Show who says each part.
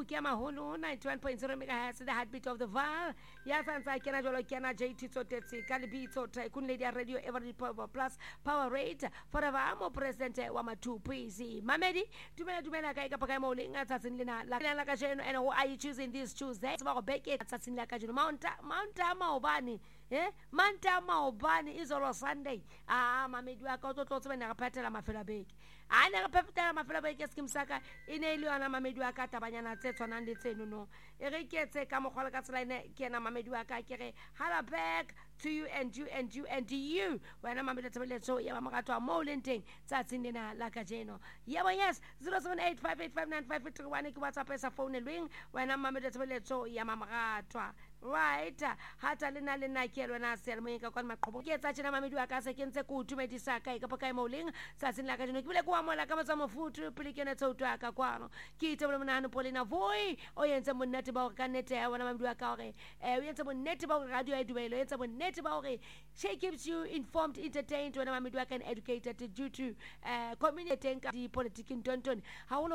Speaker 1: ke maholo 91.0 megahertz, the heartbeat of the Val. Ya sansa kena jolo kena JT Tsotetse ka lebitso Tycoon Lady Radio Every Power Plus Power Rate forever amo president wa Matupuisi. Mamedi dumela ka ka paka mo le ngatsatsing lena la ka jeno, and who are you choosing this Tuesday? Ba go beke tsatsing la ka jeno Mount Maobani. Manta maobani izolo Sunday. Mamedi wa ka tlo tsebe na ga phatela mafela beke. Ana ga phatela mafela beke skimsaka ine ile yana mamedi wa ka tabanyana tse tshwanang le tseno no. E re ketse ka mogwala ka tsela ine ke na mamedi wa ka ke re hala back to you and you and you and you. Wena mamedi tsebeletso ya mamagatwa mo lenteng tsatsing lena la ka jeno. Yebo yes 0785859531 ke WhatsApp esa phone lweng wena mamedi tsebeletso ya mamagatwa. Right, hata lena ke lona sel mo ka kwa maqhobo ke tsa tshena mamedi wa ka se ke ntse ku tumedisa ka ka ka mo leng sa tsin la ka dino ke bile kwa mola ka matsa mofutu pele ke ne tsotwa ka kwano ke itse mo nahano polena voi o yentse monnete ba ka nete ya wona mamedi wa ka hore o yentse monnete ba radio e duelo yentse monnete ba hore she keeps you informed, entertained wena mamedi wa ka and educated due to community ka di politics in tonton ha